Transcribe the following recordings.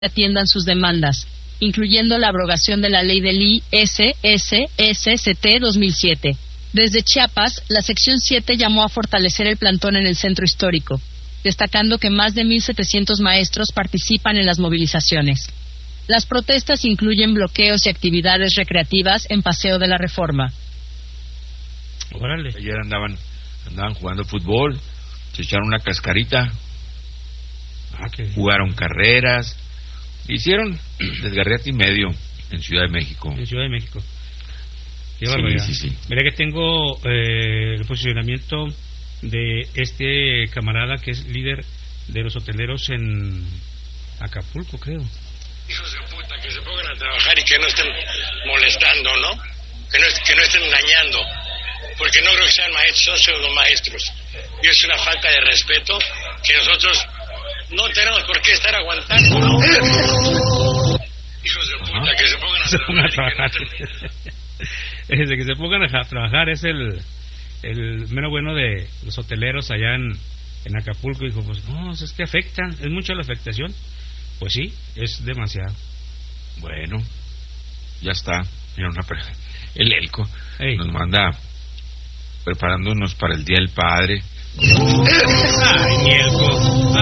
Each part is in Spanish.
atiendan sus demandas, incluyendo la abrogación de la ley del ISSST 2007. Desde Chiapas, la sección 7 llamó a fortalecer el plantón en el centro histórico, destacando que más de 1,700 maestros participan en las movilizaciones. Las protestas incluyen bloqueos y actividades recreativas en Paseo de la Reforma. Órale. Ayer andaban jugando fútbol, se echaron una cascarita, jugaron carreras, hicieron desgarriate y medio en Ciudad de México. En Ciudad de México. Qué barbaridad. Sí. Mira que tengo el posicionamiento de este camarada que es líder de los hoteleros en Acapulco, creo. Hijos de puta, que se pongan a trabajar y que no estén molestando, ¿no? Que no estén engañando, porque no creo que sean maestros, son pseudomaestros. Y es una falta de respeto que nosotros no tenemos por qué estar aguantando, ¿no? Hijos de puta, que se pongan a trabajar. Desde que se pongan a trabajar es el menos bueno de los hoteleros allá en Acapulco. Dijo, pues no, es que afecta, es mucha la afectación. Pues sí, es demasiado. Bueno, ya está. Mira, el Elco nos manda preparándonos para el Día del Padre. Ay, mi Elco.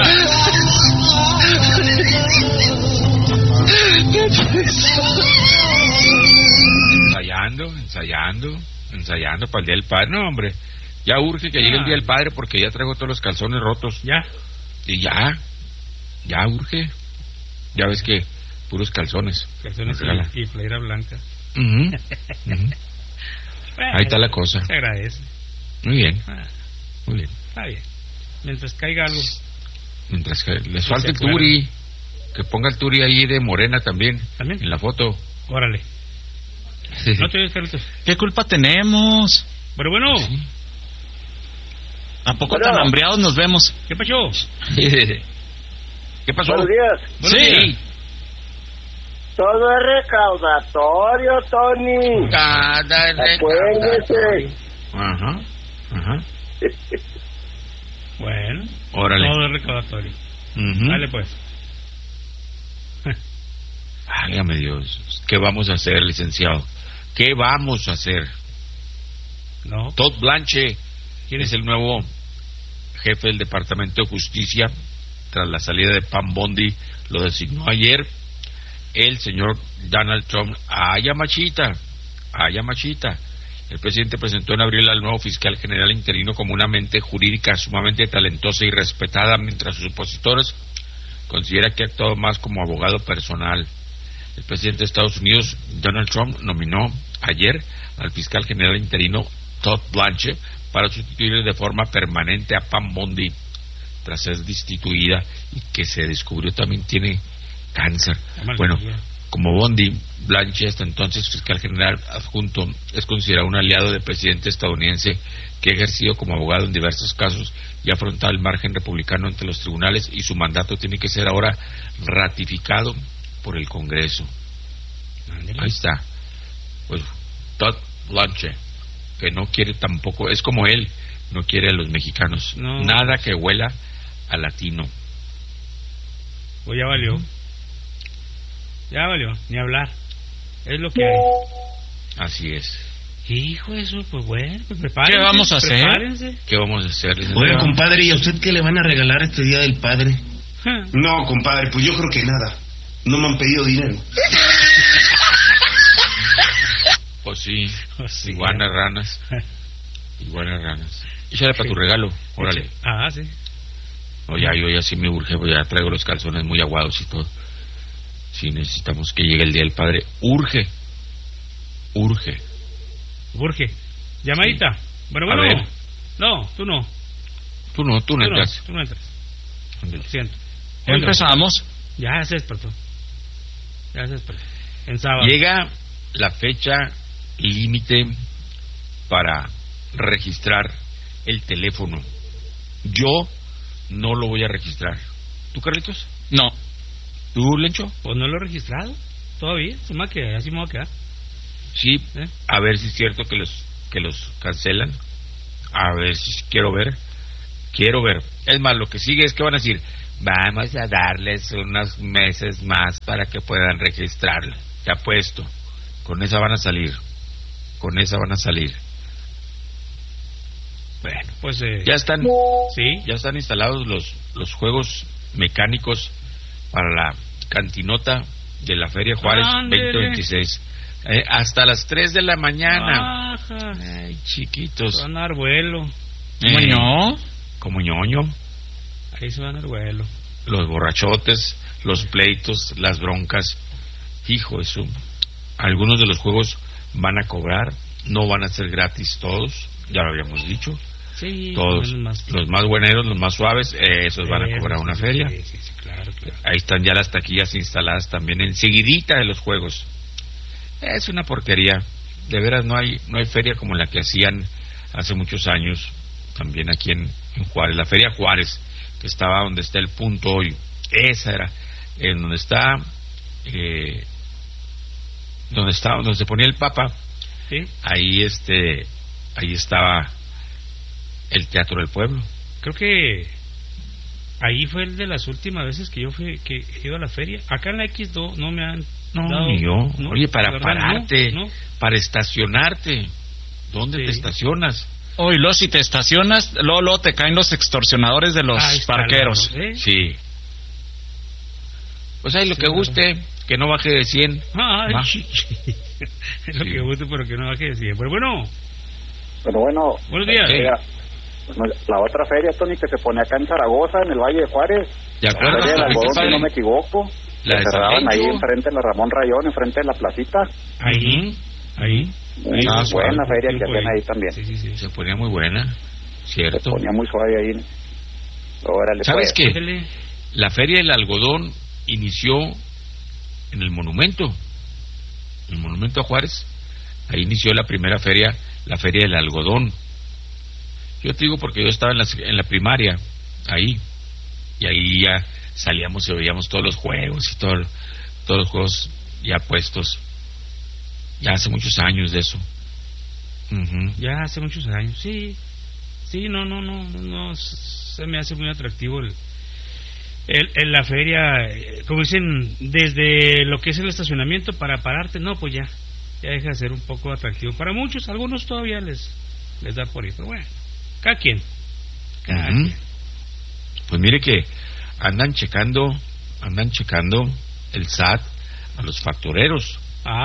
Ensayando para el Día del Padre. No, hombre, ya urge que llegue el Día del Padre porque ya traigo todos los calzones rotos. Ya. Y ya urge. Ya ves que puros calzones y playera blanca. Bueno, ahí está la cosa. Se agradece. Muy bien. Está bien. Mientras caiga algo. Mientras que les falta el Turi. Que ponga el Turi ahí de morena también. En la foto. Órale. Sí. No te oyes, Carlitos. ¿Qué culpa tenemos? Pero bueno. Sí. ¿A poco tan hambriados nos vemos? ¿Qué pasó? ¿Qué pasó? Buenos días. Sí. Todo es recaudatorio, Tony. Cada Acuérdese. Ajá. Bueno. Órale. Todo es recaudatorio. Dale pues. Válgame Dios. ¿Qué vamos a hacer, licenciado? ¿Qué vamos a hacer? No. Todd Blanche, ¿quién es el nuevo jefe del Departamento de Justicia? Tras la salida de Pam Bondi, lo designó ayer el señor Donald Trump. ¡Haya machita! El presidente presentó en abril al nuevo fiscal general interino como una mente jurídica sumamente talentosa y respetada, mientras sus opositores considera que ha actuado más como abogado personal. El presidente de Estados Unidos, Donald Trump, nominó ayer al fiscal general interino Todd Blanche para sustituir de forma permanente a Pam Bondi tras ser destituida y que se descubrió también tiene cáncer. Bueno, como Bondi, Blanche, hasta entonces fiscal general adjunto, es considerado un aliado del presidente estadounidense que ha ejercido como abogado en diversos casos y ha afrontado el margen republicano ante los tribunales, y su mandato tiene que ser ahora ratificado por el Congreso. Ahí está. Pues Todd Blanche, que no quiere tampoco, es como él, no quiere a los mexicanos, nada que huela a latino. Pues ya valió, ni hablar, es lo que hay. Así es. Hijo, eso, pues bueno, pues prepárense. ¿Qué vamos a hacer? ¿Qué vamos a hacer? Oiga, compadre, ¿y a usted qué le van a regalar este Día del Padre? No, compadre, pues yo creo que nada. No me han pedido dinero. Pues sí, iguanas ranas. Échale para tu regalo, órale. Sí. No, yo ya sí me urge, pues ya traigo los calzones muy aguados y todo. Sí, necesitamos que llegue el Día del Padre. Urge. Llamadita. Sí. Bueno. A ver. No, tú no. Tú no entras. Tú no entras. Lo siento. Empezamos. Ya se despertó. En sábado. Llega la fecha límite para registrar el teléfono. Yo no lo voy a registrar. ¿Tú, Carlitos? No. ¿Tú, Lencho? Pues no lo he registrado todavía. Así me va a quedar. Sí, a ver si es cierto que los cancelan. A ver si quiero ver. Es más, lo que sigue es que van a decir, Vamos a darles unos meses más para que puedan registrarlo. Te apuesto. Con esa van a salir. Bueno, pues ya están instalados los juegos mecánicos para la cantinota de la Feria Juárez 2026. Hasta las 3 de la mañana. Ay, chiquitos. Van a dar vuelo. Como ñoño. Ahí se van al vuelo. Los borrachotes, los pleitos, las broncas. Hijo, eso. Algunos de los juegos van a cobrar, no van a ser gratis todos, ya lo habíamos dicho. Sí, todos, los más bueneros, los más suaves, esos van a cobrar una feria. Sí, claro. Ahí están ya las taquillas instaladas también enseguidita de los juegos. Es una porquería. De veras no hay feria como la que hacían hace muchos años, también aquí en Juárez, la Feria Juárez, que estaba donde está el punto hoy. Esa era, en donde se ponía el Papa. ¿Sí? Ahí estaba el Teatro del Pueblo. Creo que ahí fue el de las últimas veces que que he ido a la feria. Acá en la X2 no me han dado, ni yo. No, oye, para verdad, pararte, no. Para estacionarte, ¿dónde te estacionas? Oye, luego si te estacionas, luego te caen los extorsionadores de los parqueros. Sí. Pues ahí lo que guste, que no baje de 100. Lo que guste, pero que no baje de 100. Pero bueno. Buenos días. La otra feria, Tony, que se pone acá en Zaragoza, en el Valle de Juárez. ¿De acuerdo? La feria del algodón, si no me equivoco. La se cerraban ahí enfrente de la Ramón Rayón, enfrente de la placita. Ahí. Muy buena feria que hacían ahí también. Sí. Se ponía muy buena, ¿cierto? Se ponía muy suave ahí. Órale, ¿sabes pues. qué? La feria del algodón inició en el monumento a Juárez. Ahí inició la primera feria, la Feria del Algodón. Yo te digo porque yo estaba en la primaria, ahí, y ahí ya salíamos y veíamos todos los juegos y todos los juegos ya puestos. Ya hace muchos años de eso. Ya hace muchos años, sí, no se me hace muy atractivo la feria, como dicen, desde lo que es el estacionamiento para pararte, no, pues ya deja de ser un poco atractivo para muchos. Algunos todavía les da por ir, pero bueno, cada quien. Pues mire que andan checando el SAT a los factureros.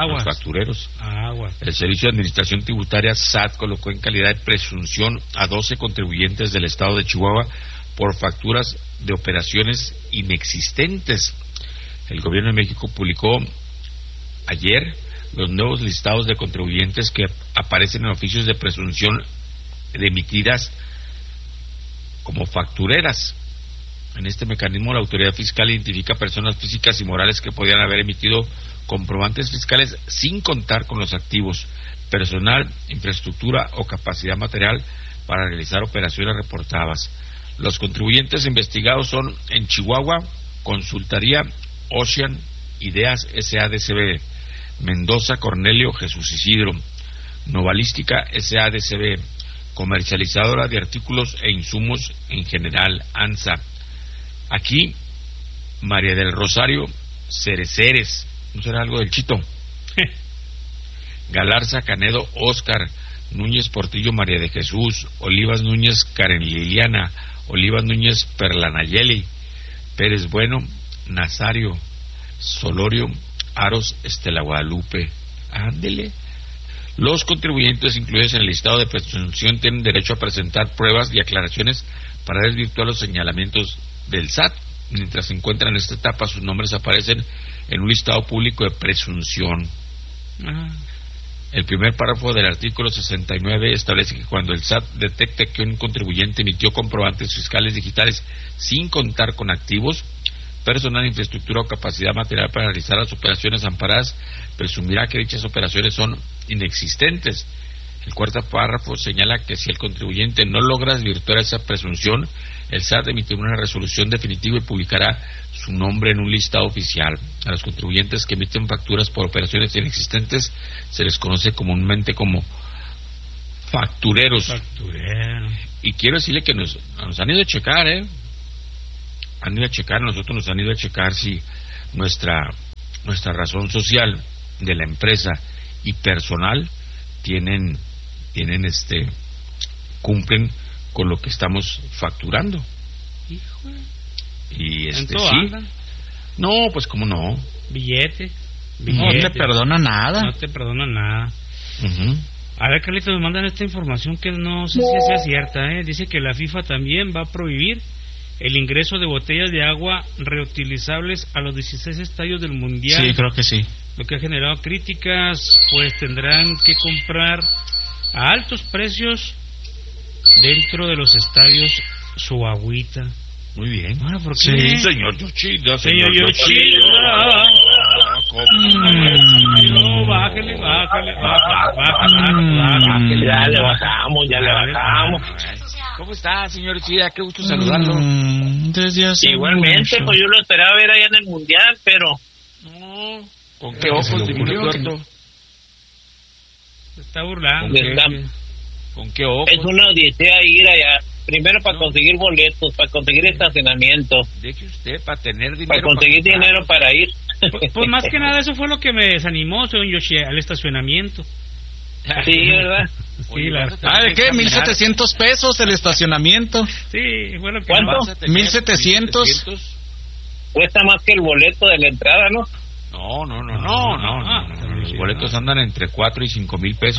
El Servicio de Administración Tributaria SAT colocó en calidad de presunción a 12 contribuyentes del estado de Chihuahua por facturas de operaciones inexistentes. El gobierno de México publicó ayer los nuevos listados de contribuyentes que aparecen en oficios de presunción emitidas como factureras. En este mecanismo, la autoridad fiscal identifica personas físicas y morales que podrían haber emitido comprobantes fiscales sin contar con los activos, personal, infraestructura o capacidad material para realizar operaciones reportadas. Los contribuyentes investigados son en Chihuahua, Consultaría Ocean, Ideas SADCB, Mendoza Cornelio Jesús Isidro, Novalística SADCB, Comercializadora de Artículos e Insumos en General, ANSA. Aquí, María del Rosario Cereceres, ¿no será algo del Chito? Galarza Canedo Óscar, Núñez Portillo María de Jesús, Olivas Núñez Karen Liliana, Olivas Núñez Perlanayeli, Pérez Bueno Nazario, Solorio Aros Estela Guadalupe. Ándele. Los contribuyentes incluidos en el listado de presunción tienen derecho a presentar pruebas y aclaraciones para desvirtuar los señalamientos del SAT. Mientras se encuentran en esta etapa, sus nombres aparecen en un listado público de presunción. El primer párrafo del artículo 69 establece que cuando el SAT detecte que un contribuyente emitió comprobantes fiscales digitales sin contar con activos, personal, infraestructura o capacidad material para realizar las operaciones amparadas, presumirá que dichas operaciones son inexistentes. El cuarto párrafo señala que si el contribuyente no logra desvirtuar esa presunción, el SAT emitirá una resolución definitiva y publicará su nombre en un listado oficial. A los contribuyentes que emiten facturas por operaciones inexistentes se les conoce comúnmente como factureros. Y quiero decirle que nos han ido a checar, han ido a checar, nosotros nos han ido a checar si nuestra razón social de la empresa y personal tienen cumplen con lo que estamos facturando. Híjole. Y ¿En sí. todo andan? No, pues cómo no. Billete. No te perdona nada. No te perdona nada. Uh-huh. A ver, Carlitos, me mandan esta información que no sé si sea cierta, Dice que la FIFA también va a prohibir el ingreso de botellas de agua reutilizables a los 16 estadios del Mundial. Sí, creo que sí. Lo que ha generado críticas, pues tendrán que comprar a altos precios dentro de los estadios su agüita. Muy bien. Bueno, ¿por qué? Sí, señor Yoshida. Señor Yoshida. No, bájale. Ya le bajamos. ¿Cómo está, señor Yoshida? Qué gusto saludarlo. Desde hace Igualmente, mucho. pues yo lo esperaba ver allá en el Mundial, pero... No. ¿Con qué ojos, divino tuerto? Se está burlando. ¿Con qué ojos? Es una odisea ir allá. Primero para conseguir boletos, para conseguir estacionamiento. Deje usted, para tener dinero. Para conseguir dinero para ir. Pues más que nada eso fue lo que me desanimó, señor Yoshi, al estacionamiento. Sí, ¿verdad? Sí, ¿de qué? 1,700 pesos el estacionamiento. Sí, fue lo que ¿Cuánto? 1,700. Cuesta más que el boleto de la entrada, ¿no? No. Los boletos andan entre 4 y 5 mil pesos.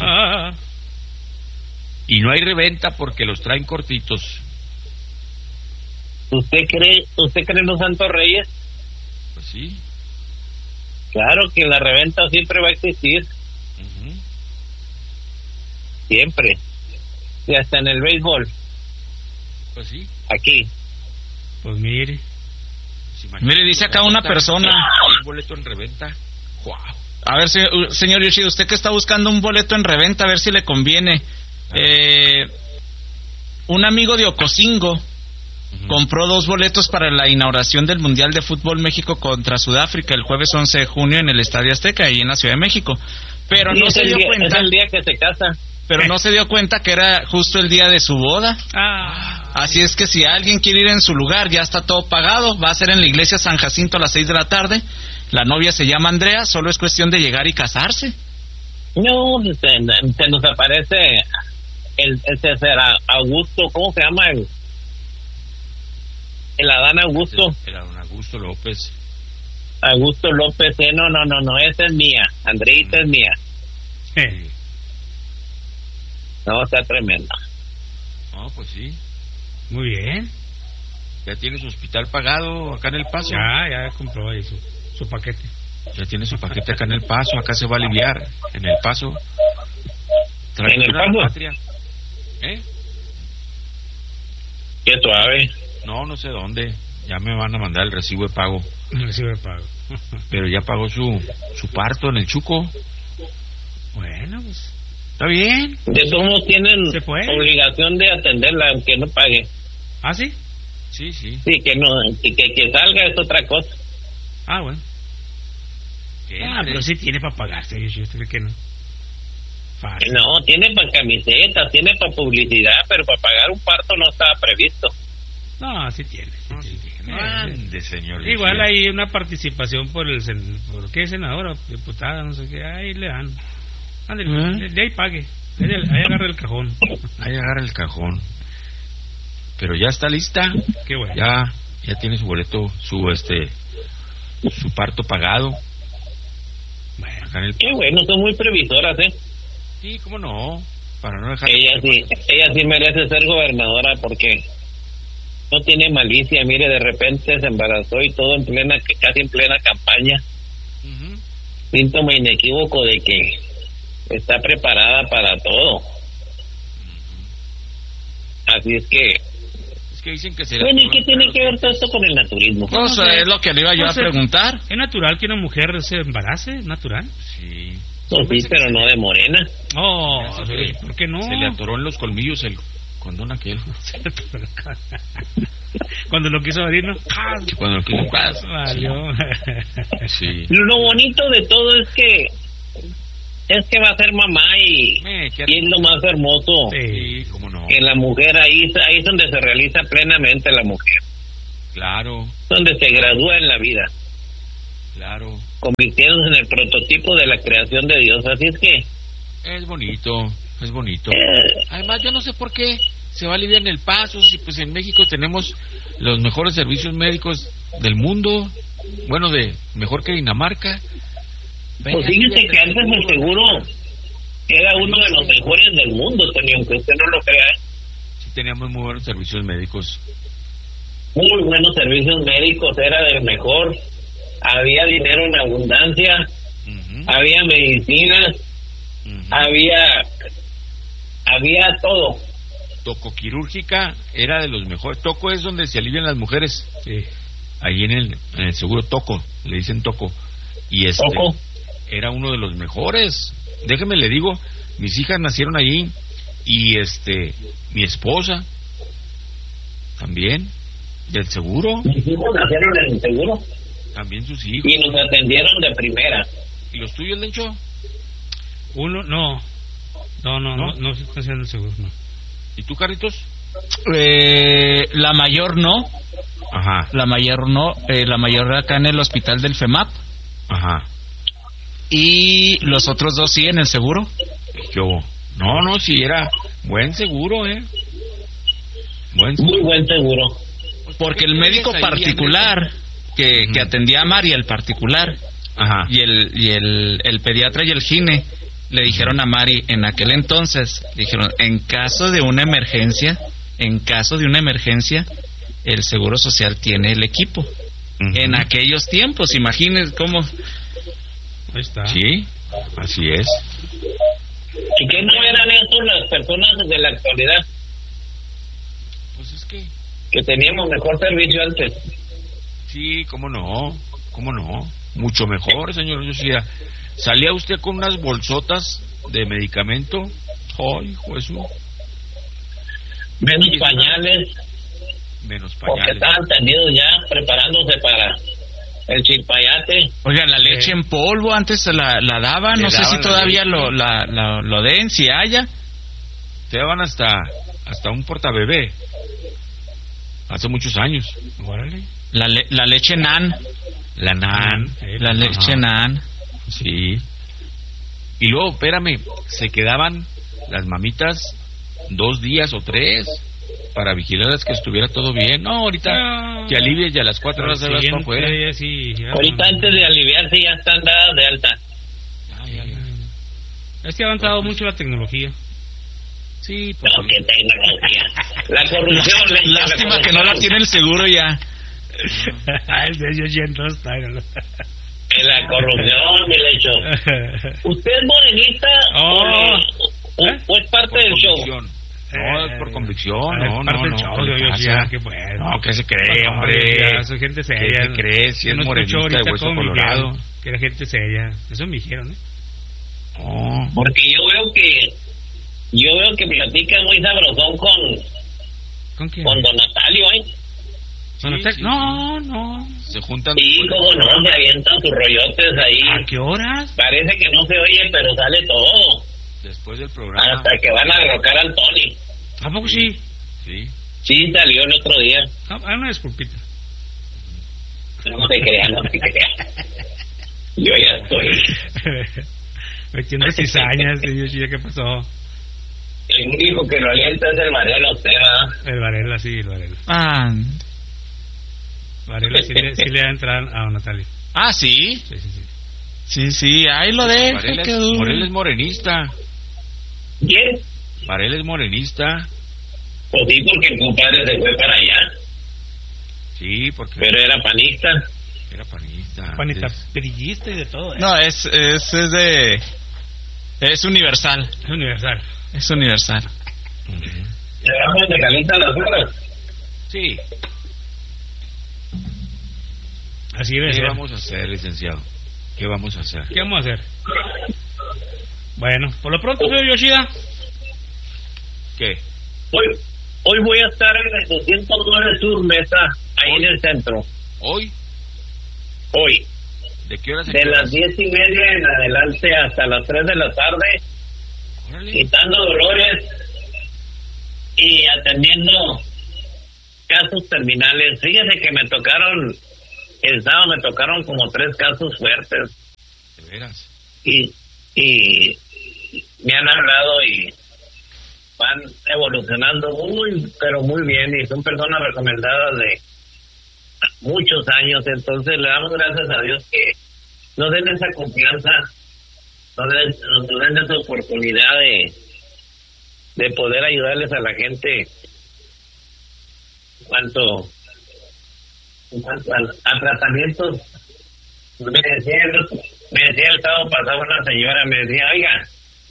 Y no hay reventa porque los traen cortitos. ¿Usted cree en los Santos Reyes? Pues sí. Claro que la reventa siempre va a existir. Uh-huh. Siempre. Y hasta en el béisbol. Pues sí. Aquí. Pues mire. Mire, dice acá una persona. Un boleto en reventa. Wow. A ver, señor Yoshida, usted que está buscando un boleto en reventa, a ver si le conviene. Un amigo de Ocosingo compró 2 boletos para la inauguración del Mundial de Fútbol México contra Sudáfrica el jueves 11 de junio en el Estadio Azteca, ahí en la Ciudad de México. Pero no se dio cuenta. Es el día que se casa. Pero no se dio cuenta que era justo el día de su boda. Así es que si alguien quiere ir en su lugar, ya está todo pagado. Va a ser en la iglesia San Jacinto a las 6 de la tarde. La novia se llama Andrea, solo es cuestión de llegar y casarse. No, se nos aparece el César Augusto, ¿cómo se llama? El Adán Augusto. El Adán Augusto López. Augusto López, no, esa es mía. Andreita es mía. No, está tremenda. No, pues sí. Muy bien. Ya tiene su hospital pagado acá en El Paso. Ya compró ahí su paquete. Ya tiene su paquete acá en El Paso. Acá se va a aliviar. En El Paso. ¿En El Paso? Patria. Qué suave. No sé dónde. Ya me van a mandar el recibo de pago. El recibo de pago. Pero ya pagó su parto en el Chuco. Bueno, pues está bien. De todos modos tienen obligación de atenderla aunque no pague. ¿Ah, sí? Sí. Sí, que no, que salga es otra cosa. Ah, bueno. Pero sí tiene para pagarse, yo creo que no. Fácil. No, tiene para camisetas, tiene para publicidad, pero para pagar un parto no estaba previsto. No, sí tiene. Ande, señor. Igual hay una participación por ¿qué senadora? Diputada, no sé qué, ahí le dan. Ándale, de ahí pague, ahí agarra el cajón. Ahí agarra el cajón. Pero ya está lista. Qué bueno. Ya tiene su boleto, su parto pagado. Bueno, qué bueno, son muy previsoras, Sí, cómo no, para no dejar. Ella sí merece ser gobernadora porque no tiene malicia. Mire, de repente se embarazó y todo casi en plena campaña. Uh-huh. Síntoma inequívoco de que está preparada para todo. Así es que dicen que bueno, ¿y qué tiene que ver todo esto con el naturismo? No, es lo que le iba yo a preguntar. ¿Es natural que una mujer se embarace? ¿Es natural? Sí. Sí, pero no de morena. ¿Por qué no? Se le atoró en los colmillos el condón aquel. Cuando lo quiso abrir, ¿no? Cuando lo quiso valió. Sí. Lo bonito de todo es que va a ser mamá y es lo más hermoso. Sí, cómo no. Que la mujer ahí es donde se realiza plenamente la mujer. Claro. donde se gradúa en la vida. Claro. Convirtiéndose en el prototipo de la creación de Dios. Así es que... Es bonito. Además, yo no sé por qué se va a aliviar en El Paso, si pues en México tenemos los mejores servicios médicos del mundo, bueno, mejor que Dinamarca. Pues fíjese que antes el seguro era uno de los mejores del mundo, Tony, aunque usted no lo crea. Sí, teníamos muy buenos servicios médicos. Muy buenos servicios médicos, era del mejor. Había dinero en abundancia, había medicinas, había todo. Tocoquirúrgica era de los mejores. Toco es donde se alivian las mujeres. Sí. Ahí en el seguro Toco, le dicen Toco. Y ¿Toco? Era uno de los mejores. Déjeme le digo, mis hijas nacieron allí y mi esposa también del seguro. Mis hijos nacieron en el seguro. También sus hijos. Y nos atendieron de primera. ¿Y los tuyos, Lencho? Uno, no están haciendo el seguro, no. ¿Y tú, Carlitos? La mayor no. Ajá. La mayor no. La mayor acá en el hospital del FEMAP. Ajá. Y los otros dos sí en el seguro. ¿Qué hubo? No, sí era buen seguro, Muy buen seguro. Porque el médico particular que atendía a Mari, el particular, ajá, y el pediatra y el gine, le dijeron a Mari en aquel entonces, dijeron, en caso de una emergencia, el Seguro Social tiene el equipo. En aquellos tiempos, imagínense cómo... Ahí está. Sí, así es. ¿Y qué no eran estos las personas de la actualidad? Pues es que teníamos mejor servicio antes. Sí, cómo no, mucho mejor, señor Yoshida. ¿Salía usted con unas bolsotas de medicamento? ¡Ay, Jesús! Menos pañales. Porque estaban tendidos ya, preparándose para el chilpayate. Oiga, la leche en polvo antes se la daban, no sé si todavía lo den, si haya. Te daban hasta un portabebé. Hace muchos años. Órale. La leche nan. La nan. La leche nan. Sí. Y luego, espérame, se quedaban las mamitas 2 días o 3 para vigilarlas que estuviera todo bien. No, ahorita que alivies ya a las 4 horas de las para afuera. Ahorita antes de aliviarse ya están dadas de alta. Es que ha avanzado mucho la tecnología. Sí, pues. No, qué tecnología. La corrupción. Lástima que no la tiene el seguro ya. El de ellos ya no está. La corrupción, mi Lecho. ¿Usted es morenista o es parte del show? No, es por convicción. No. No, que se cree, hombre. Soy gente seria. ¿Qué se cree? Si es morenista de hueso colorado. Que la gente seria. Eso me dijeron, Porque yo veo que platica muy sabrosón ¿Con quién? Con Don Natalio, Sí. No. Se juntan. Sí, cómo no, se avientan sus rollotes ahí. ¿A qué horas? Parece que no se oye, pero sale todo. Después del programa. Hasta que van a derrocar al Tony. ¿A poco sí? Sí, salió el otro día. Una disculpita. No te creas. Yo ya estoy metiendo cizañas, señor. ¿Qué pasó? El único que lo alienta es el Varela, usted, ¿verdad? El Varela, sí, el Varela. Varela sí le da entrada a Don Natalio. ¿Sí? Sí, ahí lo deja. Varela es morenista. ¿Quién? Varela es morenista. Pues sí, porque el compadre se fue para allá. Sí, porque... Pero era panista. Panista, perillista y de todo. No, es universal. Es universal. ¿Le damos de calienta las horas? Sí. Así debe ser. ¿Qué vamos a hacer, licenciado? ¿Qué vamos a hacer? Bueno, por lo pronto, señor Yoshida. ¿Qué? Hoy voy a estar en el 209 Sur Mesa, ahí en el centro. ¿Hoy? ¿De qué horas? De las 10:30 en adelante hasta las 3 de la tarde. Órale. Quitando dolores y atendiendo casos terminales. Fíjese que el sábado me tocaron como 3 casos fuertes. ¿De veras? Y me han hablado y van evolucionando pero muy bien, y son personas recomendadas de muchos años. Entonces le damos gracias a Dios que nos den esa confianza, nos den esa oportunidad de poder ayudarles a la gente en cuanto a tratamientos. Me decía el sábado pasado una señora, me decía, oiga,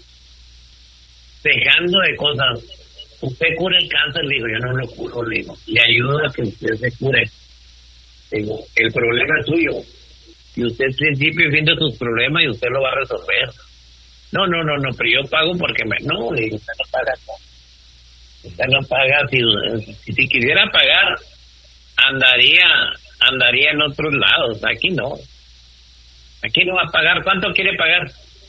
dejando de cosas, usted cura el cáncer. Le digo, yo no lo curo, le digo, le ayudo a que usted se cure. Digo, el problema es suyo, y usted es principio y fin de sus problemas y usted lo va a resolver. No, pero yo pago porque no, le digo, usted no paga. Usted no paga. Si quisiera pagar, andaría en otros lados. Aquí no va a pagar. ¿Cuánto quiere pagar?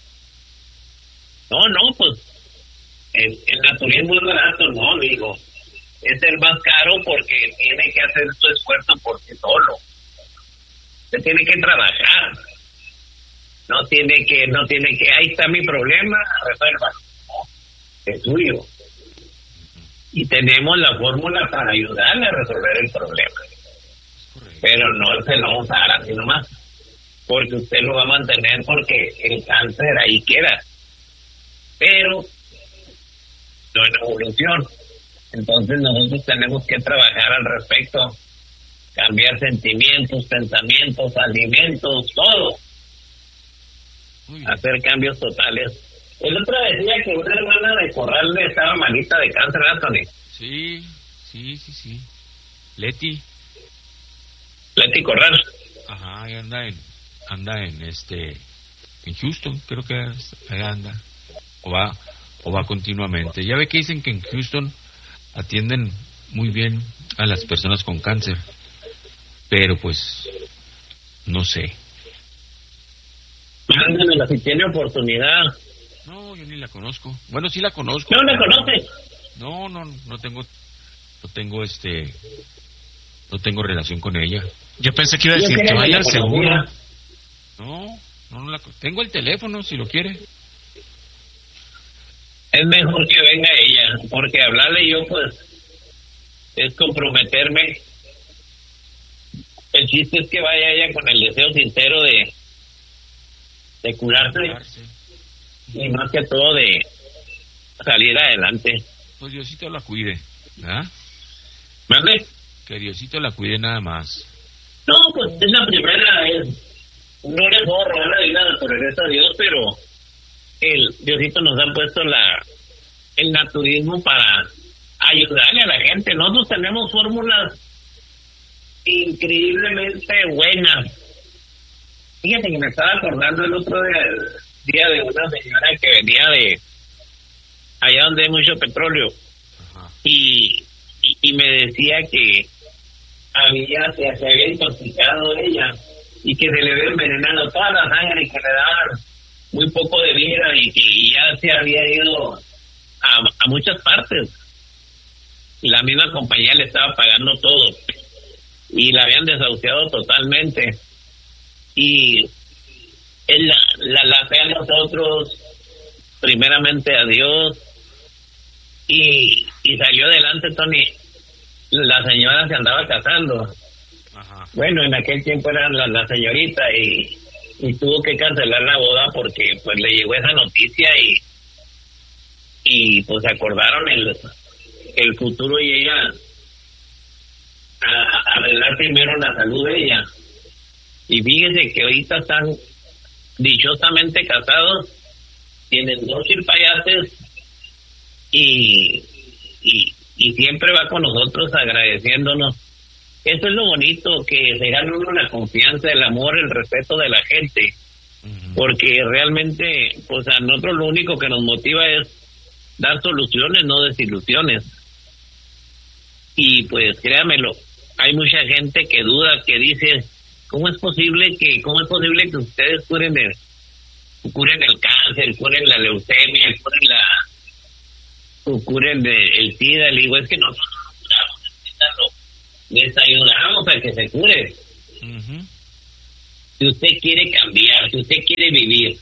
No, pues el naturismo es barato. No, digo, es el más caro porque tiene que hacer su esfuerzo por sí solo. Usted tiene que trabajar. No tiene que, ahí está mi problema, resuelva. No, es suyo. Y tenemos la fórmula para ayudarle a resolver el problema. Pero no se lo vamos a dar así nomás, porque usted lo va a mantener, porque el cáncer ahí queda. Pero no en evolución. Entonces nosotros tenemos que trabajar al respecto, cambiar sentimientos, pensamientos, alimentos, todo. Hacer cambios totales. El otro decía que una hermana de Corral estaba malita de cáncer, ¿verdad, Tony? Sí. Leti Corral. Ajá, ahí anda en Houston, creo que allá anda. O va continuamente. Ya ve que dicen que en Houston atienden muy bien a las personas con cáncer. Pero pues no sé. Mándamela si tiene oportunidad. No, yo ni la conozco. Bueno, sí la conozco. ¿No la conoces? No tengo relación con ella. Yo pensé que iba a decir que vaya al seguro. No tengo el teléfono si lo quiere. Es mejor que venga ella, porque hablarle yo pues es comprometerme. El chiste es que vaya ella con el deseo sincero de curarse. Y más que todo de salir adelante. Pues Diosito la cuide, ¿verdad? ¿Mande? Que Diosito la cuide nada más. No, pues es la primera vez. No le puedo robar la vida por el a Dios, pero el Diosito nos ha puesto el naturismo para ayudarle a la gente. Nosotros tenemos fórmulas increíblemente buenas. Fíjate que me estaba acordando el otro día de una señora que venía de allá donde hay mucho petróleo. Ajá. Y me decía que se había intoxicado ella y que se le había envenenado toda la sangre y que le daban muy poco de vida y que ya se había ido a muchas partes. Y la misma compañía le estaba pagando todo y la habían desahuciado totalmente. Y él la fe a nosotros, primeramente a Dios, y salió adelante, Tony. La señora se andaba casando. Ajá. Bueno, en aquel tiempo era la señorita y tuvo que cancelar la boda porque pues le llegó esa noticia y pues acordaron el futuro y ella a arreglar primero la salud de ella. Y fíjese que ahorita están dichosamente casados, tienen 2 chilpayates y siempre va con nosotros agradeciéndonos. Eso es lo bonito, que se gana uno la confianza, el amor, el respeto de la gente. Uh-huh. Porque realmente, pues a nosotros lo único que nos motiva es dar soluciones, no desilusiones. Y pues créamelo, hay mucha gente que duda, que dice, ¿cómo es posible que ustedes curen el cáncer, curen la leucemia, curen el SIDA? Le digo, es que nosotros lo curamos, les ayudamos a que se cure. Si usted quiere cambiar, si usted quiere vivir,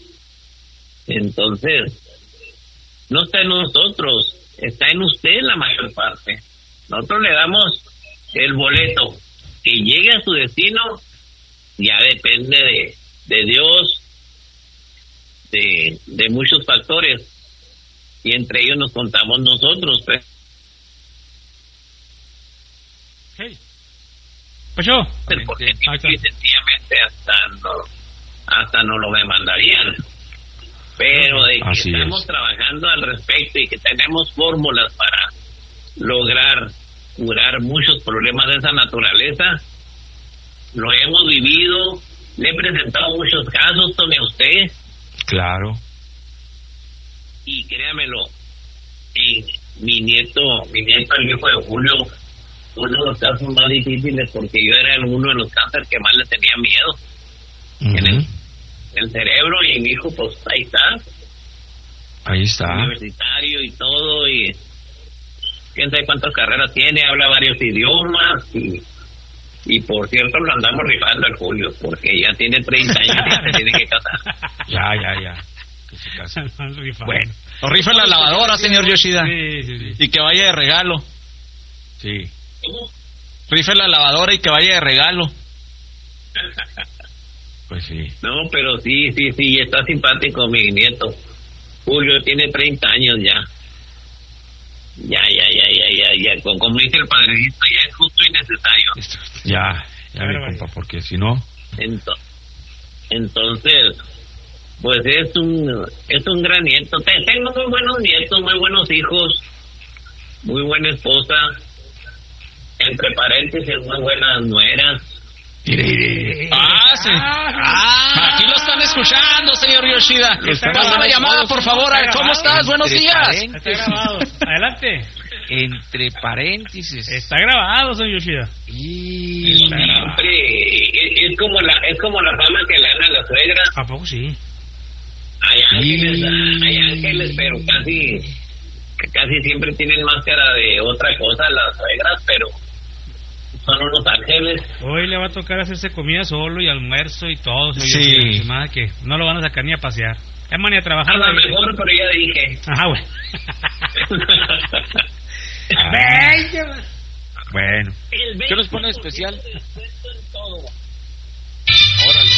entonces no está en nosotros, está en usted la mayor parte. Nosotros le damos el boleto. Que llegue a su destino ya depende de Dios, de muchos factores, y entre ellos nos contamos nosotros. Hey. Pues yo, porque sencillamente hasta no lo demandarían, pero de que Así estamos trabajando al respecto y que tenemos fórmulas para lograr curar muchos problemas de esa naturaleza, lo hemos vivido. Le he presentado muchos casos, Tony, a usted. Claro. Y créamelo, mi nieto, el hijo de Julio, uno de los casos más difíciles, porque yo era uno de los cánceres que más le tenía miedo en el cerebro, y mi hijo, pues ahí está, universitario y todo, y quién sabe cuántas carreras tiene, habla varios idiomas, y por cierto lo andamos rifando al Julio, porque ya tiene 30 años y ya se tiene que casar. Ya. Que se case. Bueno, o rifa la lavadora, señor Yoshida. Sí. Y que vaya de regalo. Sí. Rife la lavadora y que vaya de regalo. Pues sí. No, pero sí, está simpático mi nieto. Julio tiene 30 años ya. Ya. Como dice el padrecito, ya es justo y necesario. Ya, mi compa, porque si no... Entonces, pues es un gran nieto. Tengo muy buenos nietos, muy buenos hijos, muy buena esposa, entre paréntesis, muy buenas nueras. Sí. Aquí lo están escuchando, señor Yoshida. Pasa la llamada, por favor. ¿Cómo estás? Buenos días. Está grabado. Adelante. Entre paréntesis. Está grabado, señor Yoshida. Siempre es como la fama que le dan a la suegra. ¿A poco sí? Hay ángeles, pero casi siempre tienen máscara de otra cosa las suegras, pero son unos ángeles. Hoy le va a tocar hacerse comida solo y almuerzo y todo. Sí. Más que no lo van a sacar ni a pasear. Es más, ni a trabajar. A lo mejor, pero ya dije. Ajá, güey. Bueno. ¿Qué nos pone especial? Órale.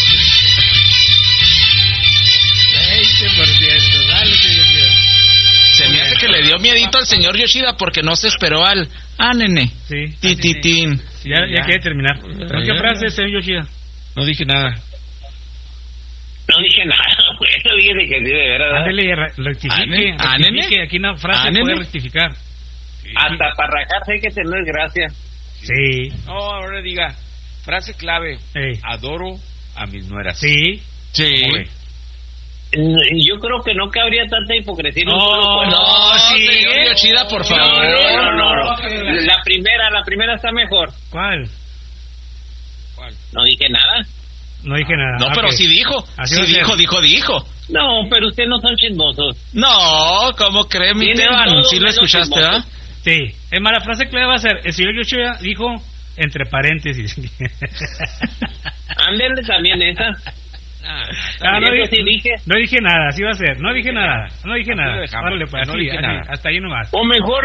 20%. Dale, señor Yoshida. Se me hace que le dio miedito al señor Yoshida porque no se esperó al... nene. Sí. Tititín. Ya quiere terminar. ¿Qué frase, señor Yoshida? No dije nada. No dije nada, pues dije que sí, de verdad. Ándele, rectifique. Aquí una frase puede rectificar. Hasta para rajar sé que no es gracia. Sí. No, ahora diga, frase clave. Adoro a mis nueras. Sí. Yo creo que no cabría tanta hipocresía. Señor Yoshida, por favor. No. La primera está mejor. ¿Cuál? No dije nada. No dije nada. No, pero sí dijo. Dijo. No, pero ustedes no son chismosos. No, ¿cómo cree mi Teban? ¿Sí lo escuchaste, verdad? Sí. Es más, la frase clave va a ser: el señor Yoshida dijo, entre paréntesis. Ándele también esa. No dije nada, así va a ser. No dije nada. Órale, pues, no dije nada. Hasta ahí nomás. O mejor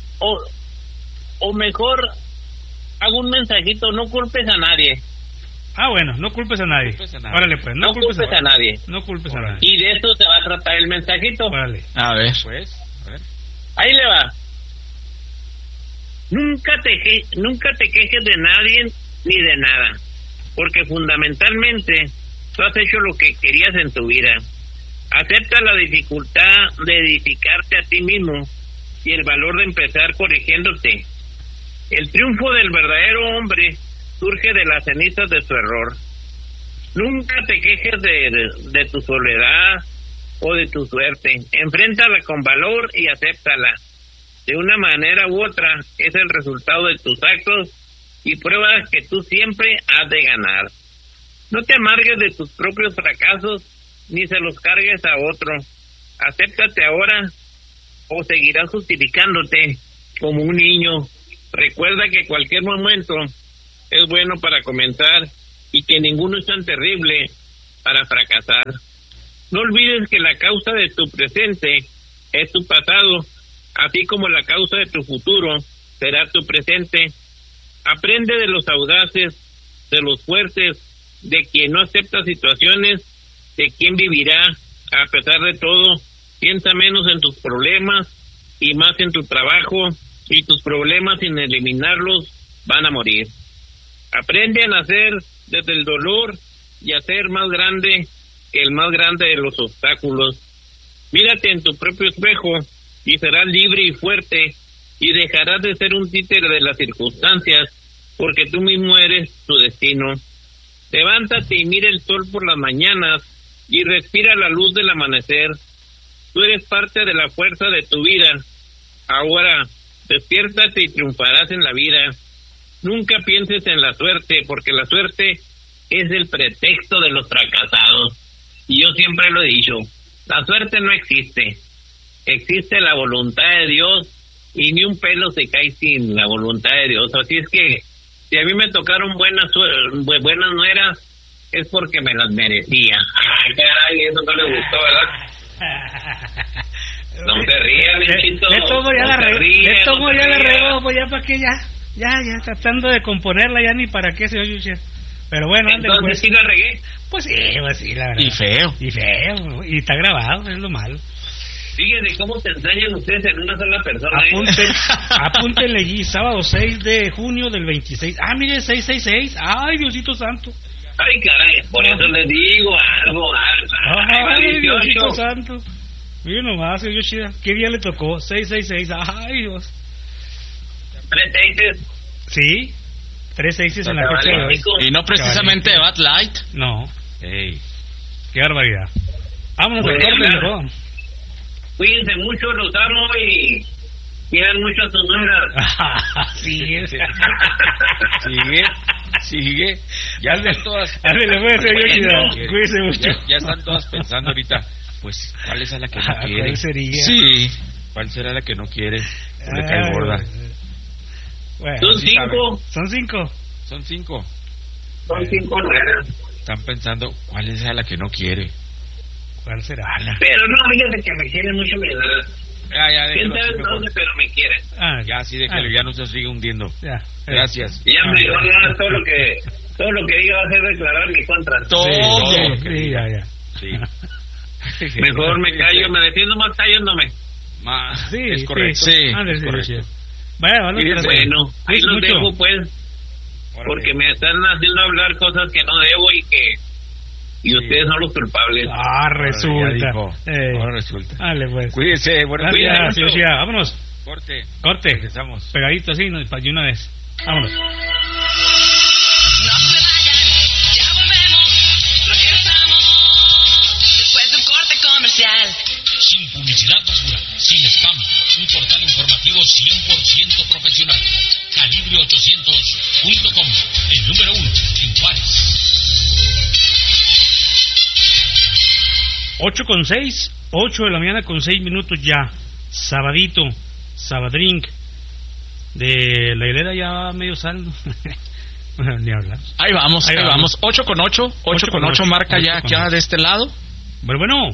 hago un mensajito: no culpes a nadie. Bueno, no culpes a nadie. Órale, pues, no culpes a nadie. No culpes a nadie. Y de eso se va a tratar el mensajito. Órale. A ver. Ahí le va. Nunca te quejes de nadie ni de nada, porque fundamentalmente tú has hecho lo que querías en tu vida. Acepta la dificultad de edificarte a ti mismo y el valor de empezar corrigiéndote. El triunfo del verdadero hombre surge de las cenizas de su error. Nunca te quejes de tu soledad o de tu suerte. Enfréntala con valor y acéptala. De una manera u otra es el resultado de tus actos y pruebas que tú siempre has de ganar. No te amargues de tus propios fracasos ni se los cargues a otro. Acéptate ahora o seguirás justificándote como un niño Recuerda que cualquier momento es bueno para comenzar y que ninguno es tan terrible para fracasar. No olvides que la causa de tu presente es tu pasado, así como la causa de tu futuro será tu presente. Aprende de los audaces, de los fuertes, de quien no acepta situaciones, de quien vivirá a pesar de todo. Piensa menos en tus problemas y más en tu trabajo, y tus problemas, sin eliminarlos, van a morir. Aprende a nacer desde el dolor y a ser más grande que el más grande de los obstáculos. Mírate en tu propio espejo y serás libre y fuerte, y dejarás de ser un títere de las circunstancias, porque tú mismo eres tu destino. Levántate y mira el sol por las mañanas y respira la luz del amanecer. Tú eres parte de la fuerza de tu vida. Ahora, despiértate y triunfarás en la vida. Nunca pienses en la suerte, porque la suerte es el pretexto de los fracasados. Y yo siempre lo he dicho, la suerte no existe. Existe la voluntad de Dios, y ni un pelo se cae sin la voluntad de Dios. Así es que, si a mí me tocaron buenas nueras, es porque me las merecía. Ay, caray, eso no le gustó, ¿verdad? No te rías, Luchito. Esto ya la regó, pues ya para qué, ya, tratando de componerla, ya ni para qué, señor Yuchia. Pero bueno, entonces pues, ¿sí la regué? Pues sí, la verdad. Y feo, y está grabado, es lo malo. Fíjense cómo te ensañan ustedes en una sola persona. Apúntenle allí, sábado 6 de junio del 26. Ah, mire, 666. Ay, Diosito Santo. Ay, caray, por eso les digo algo. Ay, Diosito Santo. Mire nomás, señor Yoshida, ¿qué día le tocó? 666. Ay, Dios. 3 6. Sí, 3 6 en la fecha de hoy. Y no precisamente de Bud Light. No. Ey. Qué barbaridad. Vámonos al corte, mejor. Cuídense mucho, los amo y quieran mucho a sus nueras. Sigue. Ya están todas. Cuídense mucho. Ya están todas pensando ahorita, pues, ¿cuál es a la que no quiere? ¿Cuál sería? Sí. ¿Cuál será la que no quiere? No le cae gorda. Bueno, Son 5. Son 5. Son 5 nueras. Están pensando, ¿cuál es a la que no quiere? ¿Cuál será? Pero no, fíjate que me quieren mucho, mi verdad. Ya, ¿Quién sabe dónde, pero me quieren? Ya, sí, déjalo, ya no se sigue hundiendo. Ya. Gracias. Ya me dijo, todo lo que diga va a ser declarar mi contra. Todo lo que diga. Ya. Sí. Mejor me callo, me defiendo más callándome. Sí, es correcto. Sí, correcto. Bueno, ahí los dejo, pues, porque me están haciendo hablar cosas que no debo y ustedes son los culpables. Resulta. Ahora resulta. Dale, pues. Cuídense, buenas noches. Vámonos. Corte. Regresamos. Pegadito así, de una vez. Vámonos. No se vayan, ya volvemos, regresamos, después de un corte comercial. Sin publicidad basura, sin spam, un portal informativo 100% profesional. Calibre800.com, el número 1 en Juárez. 8 de la mañana con 6 minutos ya. Sabadito, sabadrink. De la hilera ya medio saldo. Bueno, ni hablar. Ahí vamos. 8 con 8 marca ya de este lado. Bueno.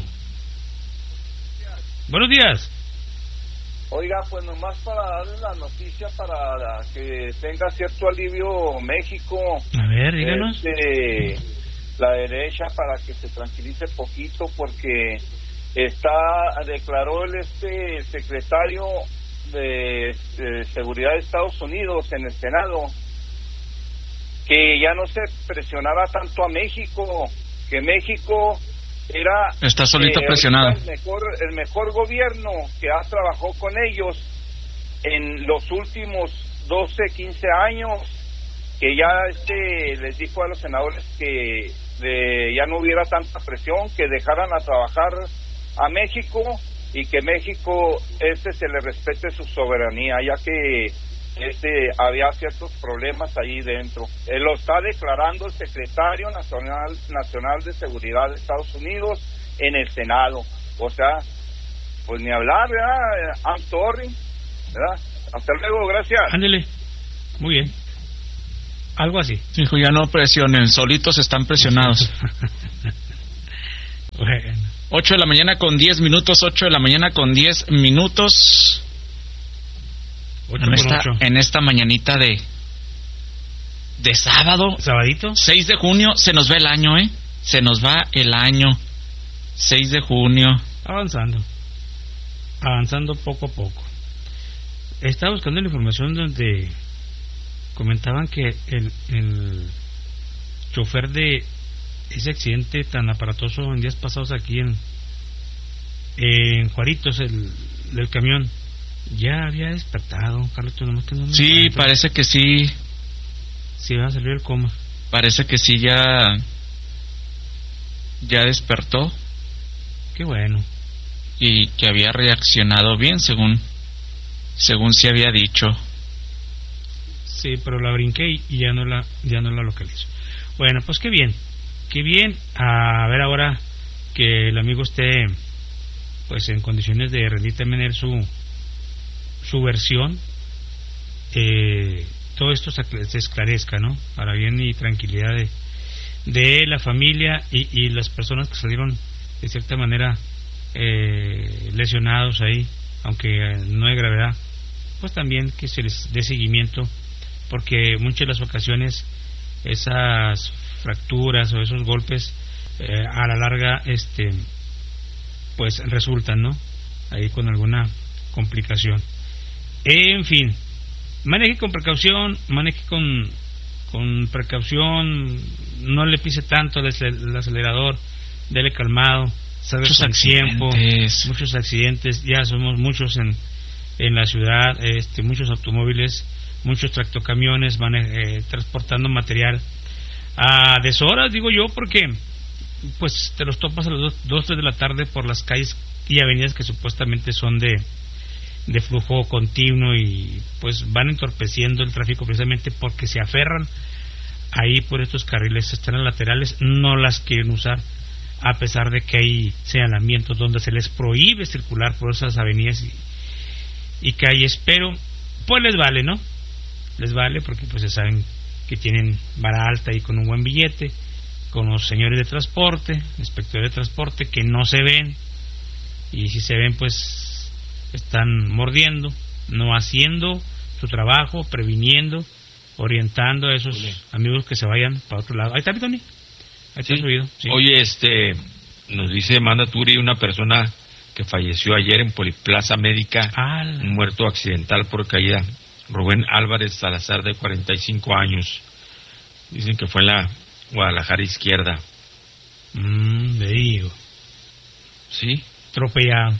Buenos días. Oiga, pues nomás para darle la noticia para que tenga cierto alivio México. A ver, díganos. La derecha, para que se tranquilice poquito, porque declaró el secretario de Seguridad de Estados Unidos en el Senado que ya no se presionara tanto a México, que México está solito presionado. El mejor gobierno que ha trabajado con ellos en los últimos 12, 15 años, que ya les dijo a los senadores que ya no hubiera tanta presión, que dejaran a trabajar a México y que México se le respete su soberanía, ya que había ciertos problemas ahí dentro. Lo está declarando el secretario nacional de Seguridad de Estados Unidos en el Senado. O sea, pues ni hablar, ¿verdad? I'm sorry, ¿verdad? Hasta luego, gracias. Ándele. Muy bien. Algo así. Dijo, ya no presionen, solitos están presionados. Bueno. 8 de la mañana con 10 minutos, 8 de la mañana con 10 minutos. 8 en esta mañanita de sábado. ¿Sabadito? 6 de junio, se nos va el año, Se nos va el año. 6 de junio. Avanzando poco a poco. Estaba buscando la información donde comentaban que el chofer de ese accidente tan aparatoso en días pasados aquí en Juaritos, del camión, ya había despertado, Carlos. Sí, parece que sí. Sí, va a salir el coma. Parece que sí, ya despertó. Qué bueno. Y que había reaccionado bien, según se había dicho. Sí, pero la brinqué y ya no la localizo. Bueno, pues qué bien. A ver ahora que el amigo esté pues en condiciones de rendir también su versión, todo esto se esclarezca, ¿no? Para bien y tranquilidad de la familia y las personas que salieron de cierta manera lesionados ahí, aunque no de gravedad, pues también que se les dé seguimiento, porque muchas de las ocasiones esas fracturas o esos golpes a la larga pues resultan, ¿no? Ahí con alguna complicación. En fin, maneje con precaución, no le pise tanto el acelerador, dele calmado, salga con tiempo. Muchos accidentes, ya somos muchos en la ciudad, muchos automóviles, muchos tractocamiones transportando material a deshoras, digo yo, porque pues te los topas a las 2, 3 de la tarde por las calles y avenidas que supuestamente son de flujo continuo, y pues van entorpeciendo el tráfico precisamente porque se aferran ahí por estos carriles, están en laterales, no las quieren usar, a pesar de que hay señalamientos donde se les prohíbe circular por esas avenidas y calles, pero pues les vale, ¿no? Les vale porque pues se saben que tienen vara alta y con un buen billete, con los señores de transporte, inspectores de transporte, que no se ven, y si se ven pues están mordiendo, no haciendo su trabajo, previniendo, orientando a esos amigos que se vayan para otro lado. Ahí está, Tony. Ahí está subido. Sí. Oye, nos dice Manda Turi, una persona que falleció ayer en Poliplaza Médica, un muerto accidental por caída, Rubén Álvarez Salazar, de 45 años. Dicen que fue en la Guadalajara izquierda. Le digo. ¿Sí? Atropellado.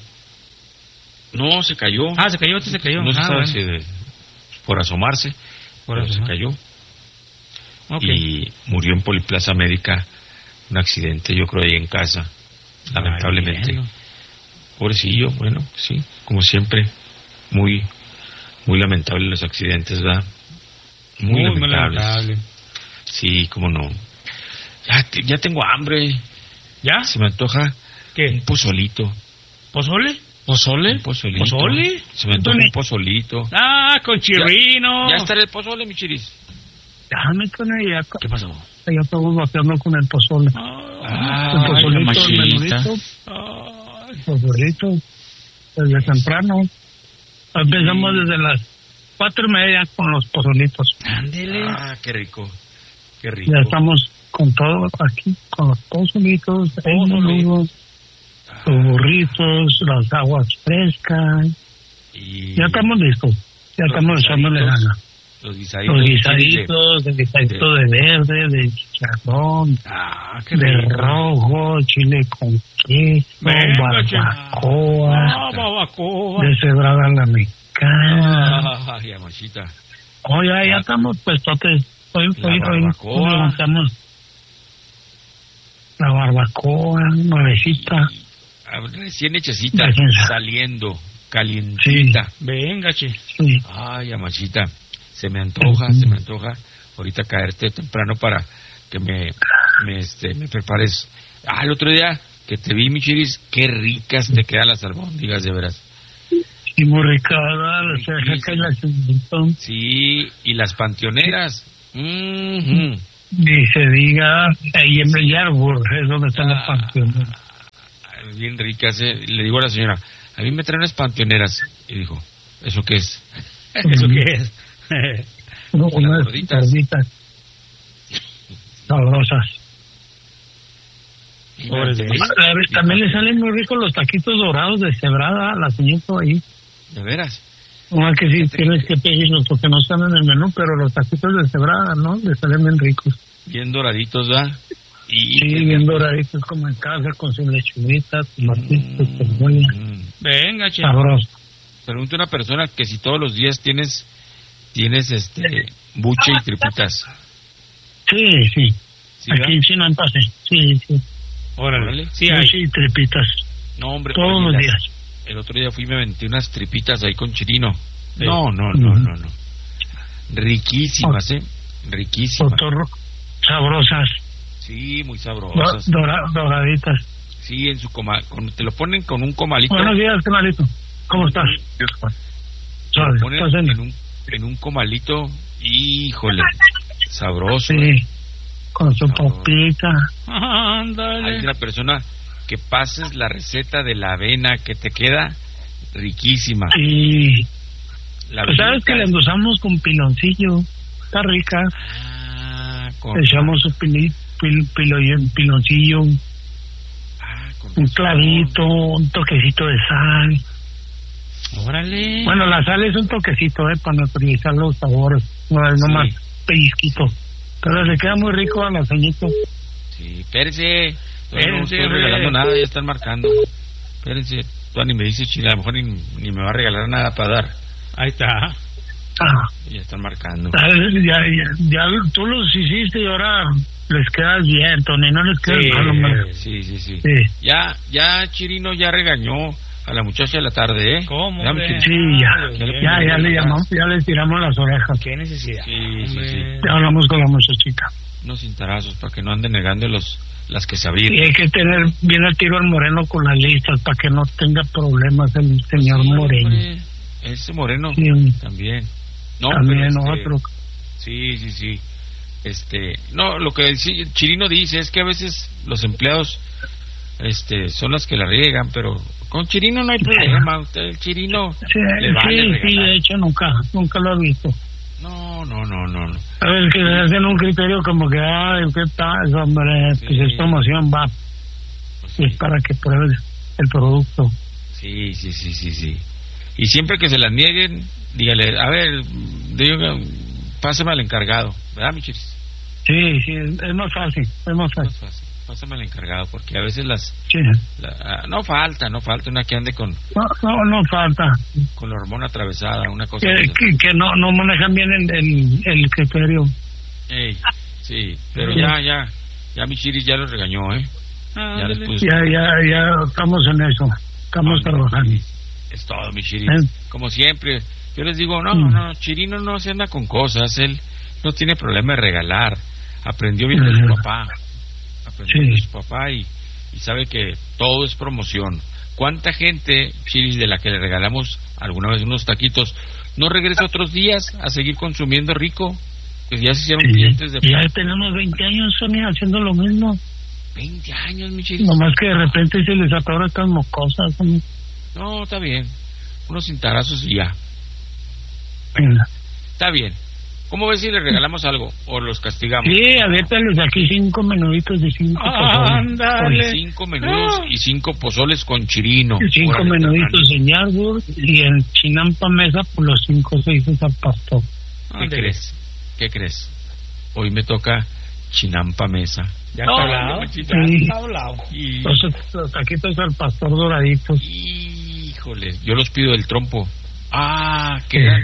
No, se cayó. Se cayó. No se sabe si por asomarse, se cayó. Okay. Y murió en Poliplaza Médica, un accidente, yo creo, ahí en casa, lamentablemente. Pobrecillo, bueno, sí, como siempre, muy lamentable los accidentes, ¿verdad? Muy lamentable. Sí, cómo no. Ya tengo hambre. ¿Ya? Se me antoja. ¿Qué? Un pozolito. ¿Pozole? Un pozolito. ¿Pozole? Se me antoja un pozolito. Con chirrino. Ya estará el pozole, mi chiris. Déjame con ella. ¿Qué pasó? Ya estamos vaciando con el pozole. El pozolito, el menudito. Pozolito. Desde temprano. Empezamos desde las 4:30 con los pozolitos. Ándele. Qué rico. Ya estamos con todo aquí, con los pozolitos, el menudo, los burritos, las aguas frescas. Ya estamos listos. Ya estamos echándole gana. Los guisaditos. El guisadito de verde, de chicharrón, de rojo, chile con queso, barbacoa, deshebrada a la mexicana. Ay, amachita. Ya estamos puestotes. Hoy levantamos la barbacoa, nuevecita. Recién hechecita, saliendo, calientita. Sí. Venga, che. Sí. Ay, amachita. Se me antoja. Ahorita caerte temprano para que me prepares. El otro día que te vi, mi chiris, qué ricas te quedan las albóndigas, de veras. Y muy rica, ¿verdad? Sí, y las panteoneras. Ni se diga, ahí en Yarborough es donde están las panteoneras. Bien ricas, Le digo a la señora, a mí me traen unas panteoneras. Y dijo, ¿eso qué es? ¿Eso qué es? Unas gorditas sabrosas. También le salen muy ricos los taquitos dorados de cebrada a la señorita ahí. ¿De veras? No, que sí, tienes que pedirlos porque no están en el menú, pero los taquitos de cebrada, ¿no? Le salen bien ricos. Bien doraditos, ¿verdad? Sí, bien doraditos como en casa, con sus lechuguitas, tomatitos, cebolla. Venga, che. Sabroso. Pregunta una persona que si todos los días tienes buche y tripitas. Sí. Aquí en Chinampa, sí. Órale. Sí, buche y tripitas. No, hombre. Todos los días. El otro día fui y me aventé unas tripitas ahí con Chirino. Sí. No. Riquísimas, Riquísimas. Sabrosas. Sí, muy sabrosas. Doraditas. Sí, en su te lo ponen con un comalito. Buenos días, comalito. ¿Cómo estás? Te lo ponen en un comalito. Híjole, sabroso. Sí, con su popita. Ándale. Hay una persona que pases la receta de la avena que te queda riquísima. Sí. Pues sabes que la endosamos con piloncillo. Está rica. Le echamos su piloncillo. Un clavito, un toquecito de sal. Órale. Bueno, la sal es un toquecito, para neutralizar los sabores. No es nomás pellizquito. Pero le queda muy rico a la ceñito. Sí, espérense. No estoy regalando nada, ya están marcando. Espérense, tú ni me dices, China, a lo mejor ni me va a regalar nada para dar. Ahí está. Ya están marcando. Ya tú los hiciste y ahora les quedas bien, Tony, no les quedas malo. Sí. Ya Chirino ya regañó a la muchacha de la tarde, ¿Cómo? Sí, ya le llamamos, ya le tiramos las orejas. ¿Qué necesidad? Sí. Ya hablamos con la muchachita. Unos cintarazos para que no anden negando las que se abrieron. Y hay que tener bien al tiro al Moreno con las listas para que no tenga problemas el señor Moreno. Hombre, ese Moreno también. No, también otro. Sí. No, lo que Chirino dice es que a veces los empleados son los que la riegan, pero con Chirino no hay problema. Usted, el Chirino le vale regalar. Sí, de hecho nunca lo he visto. No. A ver, que se hacen un criterio como que, ¿qué tal, hombre? Sí. Pues es promoción, va. Pues es para que pruebes el producto. Sí. Y siempre que se las nieguen, dígale, a ver, pásame al encargado, ¿verdad, mi Chiris? Sí, es más fácil. Pásame al encargado, porque a veces Sí. No falta una que ande con... No falta. Con la hormona atravesada, una cosa... Que no manejan bien el criterio. Sí, pero ya mi Chiris ya lo regañó, Ya estamos en eso. Estamos trabajando. Es todo, mi Chiris. Como siempre, yo les digo, no, Chirino no se anda con cosas, él no tiene problema de regalar. Aprendió bien de su papá. De su papá y sabe que todo es promoción. ¿Cuánta gente, Chiris, de la que le regalamos alguna vez unos taquitos, no regresa otros días a seguir consumiendo rico? Pues ya se hicieron clientes de... Ya tenemos 20 años, Sonia, haciendo lo mismo. 20 años, mi Chiris. Nomás que de repente se les atora estas mocosas, Sonia. No, está bien. Unos cintarazos y ya. Está bien. ¿Cómo ves si le regalamos algo o los castigamos? Sí, aviéntales aquí 5 menuditos de 5 pozoles. Ándale. 5 menudos y 5 pozoles con Chirino. 5 menuditos en Yarborough y en Chinampa Mesa por los 5 o 6 al pastor. ¿Qué crees? Hoy me toca Chinampa Mesa. Ya está hablado. Y... Los taquitos al pastor doraditos. Híjole, yo los pido del trompo. Quedan...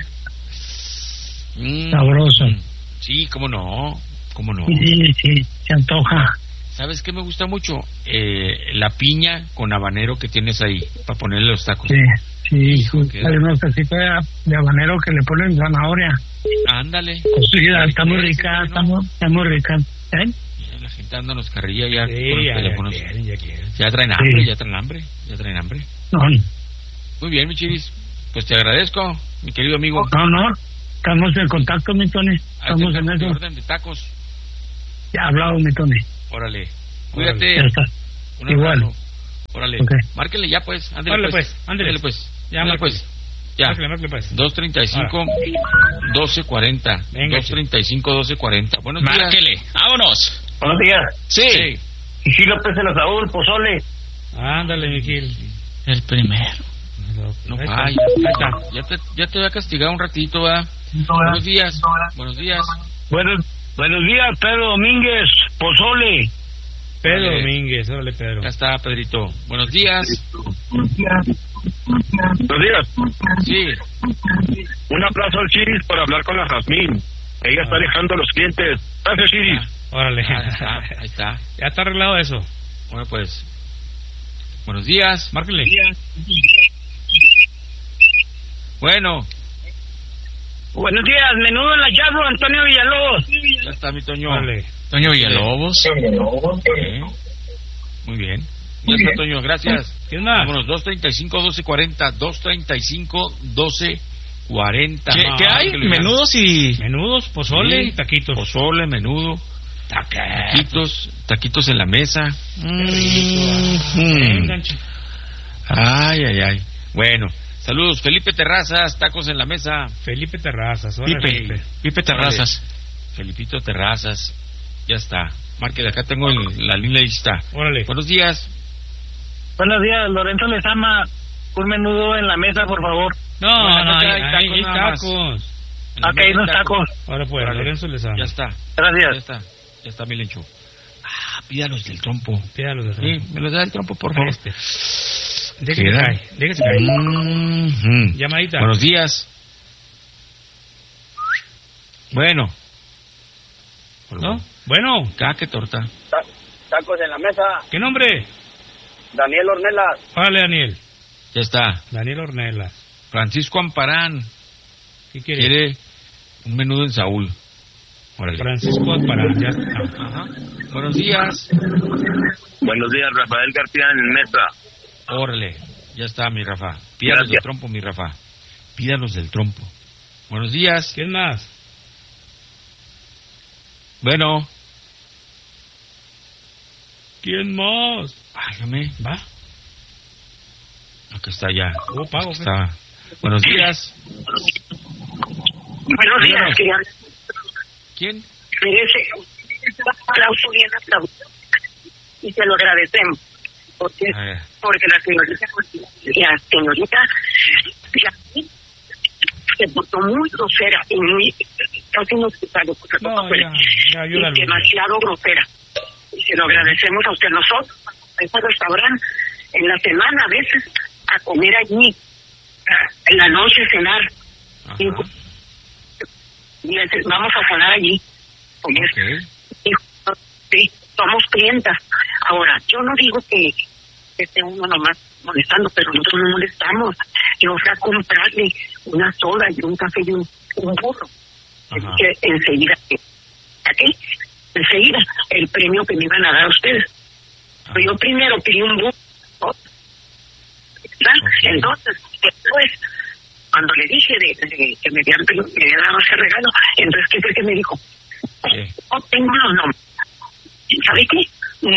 sabroso. Sí, cómo no. Sí, se antoja. ¿Sabes qué me gusta mucho? La piña con habanero que tienes ahí para ponerle los tacos. Sí. Hay unos tacitos de habanero que le ponen zanahoria. Ándale. Sí, está muy rica, está muy rica. La gente anda en los carrillas ya con los ya teléfonos. quieren. Ya traen hambre. No. Muy bien, mi Chiris. Pues te agradezco, mi querido amigo. No, estamos en contacto, mi Tony. Estamos en eso. Orden de tacos. Ya ha hablado, mi Tony. Órale, cuídate. Ya está. Un Igual. abrazo. Órale, Okay. Márquele ya pues, ándale Órale, pues. ándale pues. Ya, Ándale márquele. pues. Ya. Márquele, pues. 235 1240. Venga, 235 1240. Buenos días. Márquele. Vámonos. Buenos días. Sí. Y si López el asador, pozole. Ándale, mi Gil. El primero. No, Ahí está. ay, Ahí está. ya te voy a castigar un ratito, ¿verdad? Buenos días. Buenos días. Buenos días, Pedro Domínguez, pozole. Pedro Órale. Domínguez, órale, Pedro. Ya está, Pedrito. Buenos días. Buenos días. Sí. Un aplauso al Chiris por hablar con la Jazmín. Ella está alejando a los clientes. Gracias, Chiris. Órale. Ahí está. Ya está arreglado eso. Bueno, pues. Buenos días. Márquele. Bueno, Buenos días, menudo en la Yago, Antonio Villalobos. ya está mi Toño. Órale. Toño Villalobos. Sí. Muy bien. Ya está, Toño, gracias. ¿Quién más? Vámonos, 235-1240, 235-1240. ¿Qué hay? Menudos y... Menudos, pozole y taquitos. Pozole, menudo, taquitos en la mesa. Vengan, Ay. Bueno, saludos, Felipe Terrazas, tacos en la mesa. Felipe Terrazas, órale, Pipe Terrazas. Felipito Terrazas, ya está. Márquele, acá tengo la línea lista. Órale. Buenos días. Buenos días, Lorenzo Lezama. Un menudo en la mesa, por favor. No, Bueno, no, acá hay hay tacos tacos. Acá hay unos tacos. Ahora pues, Órale. Lorenzo les ama. Ya está. Gracias. Ya está mi lencho. Pídalos del trompo. Pídalos del Sí, me los da el trompo, por favor. Déjese ¿Queda? caer, déjese caer. Llamadita. Buenos días. Bueno. ¿No? Bueno. ¿Qué torta? Tacos en la mesa. ¿Qué nombre? Daniel Ornelas. Órale, Daniel. Ya está. Daniel Ornelas. Francisco Amparán. ¿Qué quiere? Quiere un menudo en Saúl. Órale. Francisco Amparán, ya está. Ajá. Buenos días. Buenos días, Rafael García en mesa. Órale. Ya está, mi Rafa. Pídalos del trompo, mi Rafa. Pídalos del trompo. Buenos días. ¿Quién más? Bueno. ¿Quién más? Válgame. ¿Va? Acá está ya. Pago. Aquí está. Buenos días. Buenos días, querido. ¿Quién? Merece un aplauso bien aplaudido. Y se lo agradecemos. Porque la señorita se portó muy grosera y muy casi no se sabe, y demasiado grosera. Y se lo agradecemos a usted. Nosotros en ese restaurante en la semana a veces a comer allí, en la noche cenar. Y vamos a cenar allí. Sí, somos clientas. Ahora, yo no digo que esté uno nomás molestando, pero nosotros no molestamos. Yo fui a comprarle una soda y un café y un burro. Que enseguida, enseguida, el premio que me iban a dar a ustedes. Pero yo primero pedí un burro. Entonces, después, cuando le dije que me habían dado ese regalo, entonces, ¿qué fue que me dijo? No tengo los nombres. ¿Sabe qué?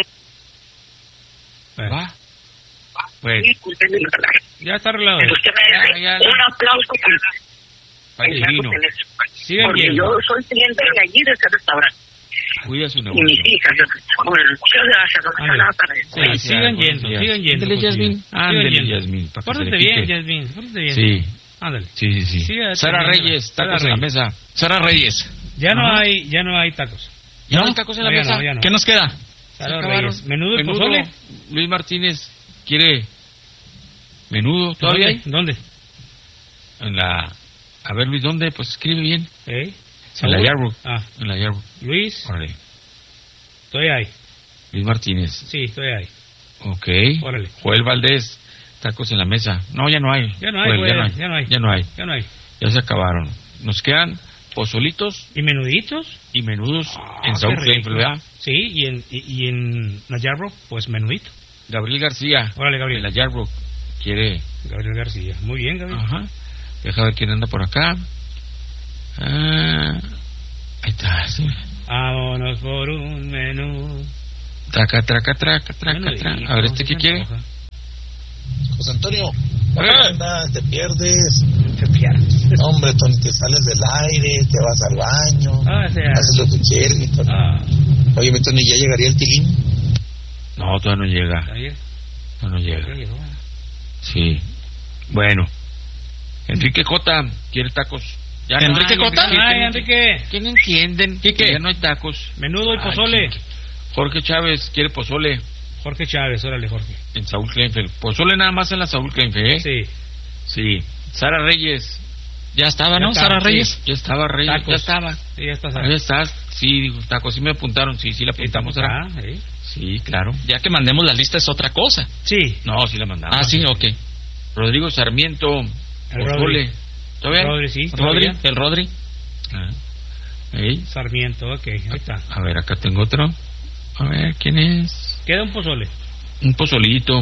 ¿Va? Bueno. Ya está arreglado. Un aplauso para el vino. Porque yo soy cliente de allí de ese restaurante. Cuida su Y negocio. mis hijas. Bueno, muchas gracias. Sigan yendo. Ándale, Yasmín. Ándale, Yasmín. Pórtate bien, Yasmín. Pórtate bien. Sí. Ándale. Sí. Sara Reyes, tacos en la mesa. Sara Reyes. Ya no hay tacos. ¿Ya no hay tacos en la mesa? Ya no. ¿Qué nos queda? Sara Reyes. Menudo y pozole. Luis Martínez quiere menudo. ¿Todavía hay? ¿Dónde? En la... A ver, Luis, ¿dónde? Pues escribe bien. En la Yarbrough. En la Yarbrough. Luis. Órale. Todavía hay. Luis Martínez. Sí, todavía hay. Ok. Órale. Joel Valdés, tacos en la mesa. No, ya no hay. Ya no hay, Joel, ya no hay. Ya se acabaron. Nos quedan pozolitos. ¿Y menuditos? Y menudos en Saúl Plainfield, ¿verdad? Sí, y en la Yarbrough, pues menudito. Gabriel García. Órale, Gabriel. En la Yarbrough quiere... Gabriel García. Muy bien, Gabriel. Ajá. Deja ver quién anda por acá. Ahí está, sí. Vámonos por un menú. Traca. A ver, ¿este qué quiere? José Antonio, andas, te pierdes. Hombre, Tony, te sales del aire, te vas al baño, haces lo que quieres, mi Tony. Oye, mi Tony, ¿ya llegaría el tilín? No, todavía no llega. No llega. Sí. Bueno. Enrique J. quiere tacos. Ya ¿Enrique J? Ay, Enrique. ¿Quién entienden? ¿Qué? Ya no hay tacos. Menudo y pozole. Jorge Chávez quiere pozole. Jorge Chávez, órale, Jorge. En Saúl Kleinfeld. Pozole nada más en la Saúl Kleinfeld, ¿eh? Sí. Sara Reyes. Ya estaba, ¿no? Sara Reyes. Ya estaba, Reyes. Tacos. Ya estaba. Sí, ya está, Sara. Ahí estás. Sí, dijo, tacos. Sí me apuntaron. Sí, la apuntamos. Sí, claro. Ya que mandemos la lista es otra cosa. Sí. No, sí la mandamos. Ah, sí, ok. Rodrigo Sarmiento. Rodri. ¿Todavía? Rodri, sí. El Rodri. Ahí. Sarmiento, ok. Ahí está. A ver, acá tengo otro. A ver, ¿quién es? Queda un pozole. Un pozolito.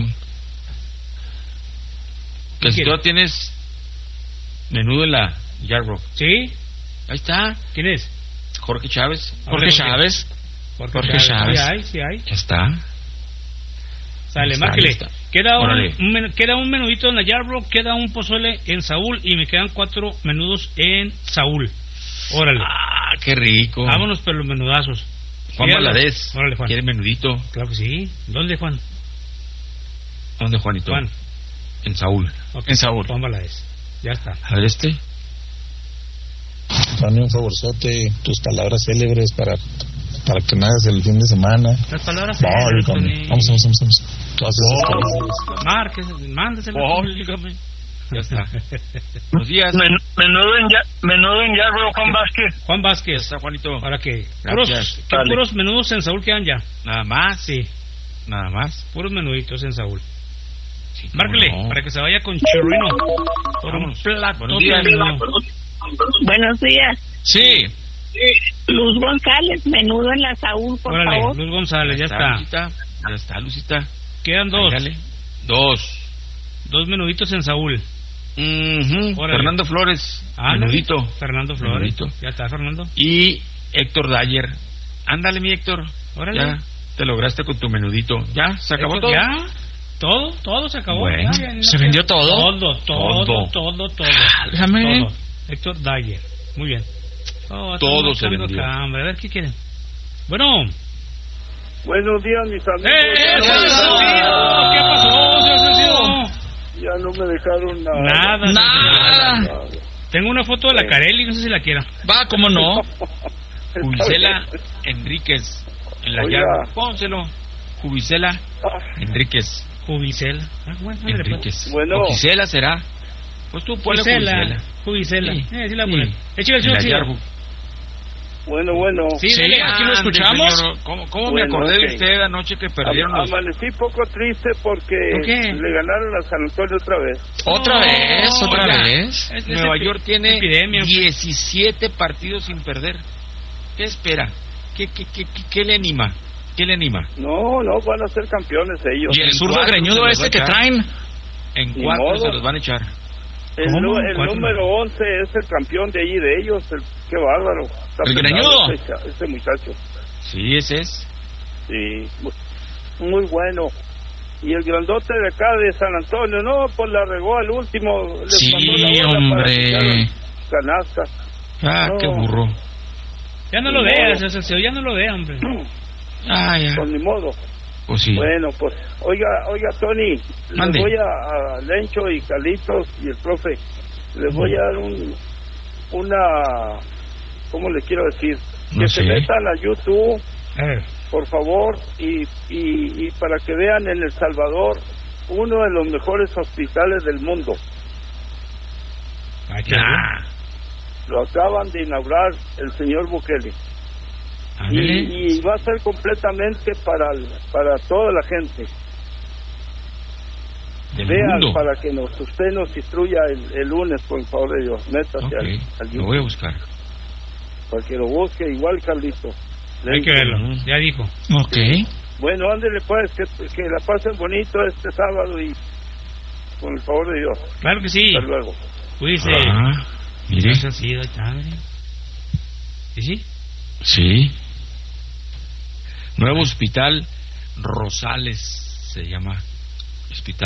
Que si tú tienes menudo en la Yarbrough. ¿Sí? Ahí está. ¿Quién es? Jorge Chávez. Jorge Chávez. Sí hay. Ya está. Sale, márquele. Queda un menudito en la Yarbrough, queda un pozole en Saúl y me quedan 4 menudos en Saúl. Órale. Ah, qué rico. Vámonos por los menudazos. Juan Valadez. Órale, Juan. ¿Quiere menudito? Claro que sí. ¿Dónde, Juan? ¿Dónde, Juanito? Juan. En Saúl. Okay. En Saúl. Juan Valadez. Ya está. A ver este. Dame un favorzote, tus palabras célebres para que me hagas el fin de semana. Las palabras célebres. Vamos. Todas esas palabras. Mándeselo. Ya está. Buenos días. Menudo en Yarbrough, Juan Vázquez. Juan Vázquez. Ya está, Juanito. ¿Para qué? Gracias. Puros menudos en Saúl quedan ya. Nada más. Sí. Nada más. Puros menuditos en Saúl. Sí, márquele, para que se vaya con chirrino. Por un plato. Buenos días. Sí. Luz González, menudo en la Saúl, por favor. Luz González, ya está. Ya está, Lucita. Quedan 2. Dale. 2 menuditos en Saúl. Fernando Flores. Menudito. Fernando Flores. Menudito. Ya está, Fernando. Y Héctor Dyer. Ándale, mi Héctor. Órale. Ya te lograste con tu menudito. ¿Ya? ¿Se acabó todo? Ya. Todo se acabó. Bueno, ya, ¿se vendió todo? Todo. Déjame. Todo. Héctor Dyer. Muy bien. Todo se vendió. Acá, hombre. A ver, ¿qué quieren? Bueno. Buenos días, mis amigos. ¿Qué pasó, señor Sergio? Ya no me dejaron nada. Tengo una foto de la Carelli, no sé si la quiera. Va, ¿cómo no? Jubicela Enríquez en la Yarbrough. Pónselo. Jubicela Enríquez. Jubicela. Enríquez. Bueno. O Gisela será. Pues tú ponle Jubicela. Sí, la pones. La Yarbrough. Bueno. Sí, aquí lo escuchamos. Señor, ¿Cómo me acordé de usted anoche que perdieron los... Amanecí poco triste porque le ganaron a San Antonio otra vez. ¿Otra vez? Nueva York tiene 17 partidos sin perder. ¿Qué espera? ¿Qué le anima? No, van a ser campeones ellos. ¿Y el zurdo greñudo ese que traen? En 4 se los van a echar. El número 11 es el campeón de allí de ellos. Qué bárbaro. ¿El greñudo? Ese muchacho. Sí, ese es. Sí, muy bueno. Y el grandote de acá de San Antonio, no, pues la regó al último. Sí, hombre. Canasta. Qué burro. Ya no lo veas, ya no lo vea, hombre. Ya. Pues ni modo. Pues sí. Bueno, pues, oiga, Tony, mande. Les voy a Lencho y Carlitos y el profe, les voy a dar una, ¿cómo le quiero decir? Que se metan a YouTube, por favor, y para que vean en El Salvador uno de los mejores hospitales del mundo. Lo acaban de inaugurar el señor Bukele. Y va a ser completamente para toda la gente. Vean, para que usted nos instruya el lunes, por favor de Dios. Métase al YouTube. Lo voy a buscar. Para que lo busque, igual Carlito. Hay que verlo, ya dijo. Ok. Bueno, ándele pues, que la pasen bonito este sábado y con el favor de Dios. Claro que sí. Hasta luego. Cuídese. Mire. Eso sí, ¿y sí? Sí. Nuevo hospital Rosales se llama. Hospital